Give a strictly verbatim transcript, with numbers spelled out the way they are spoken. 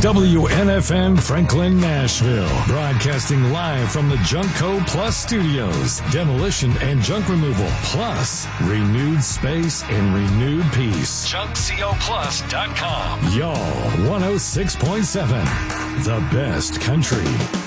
W N F M Franklin, Nashville. Broadcasting live from the Junkco Plus Studios. Demolition and junk removal, plus renewed space and renewed peace. junk co plus dot com. Y'all, one oh six point seven. The best country.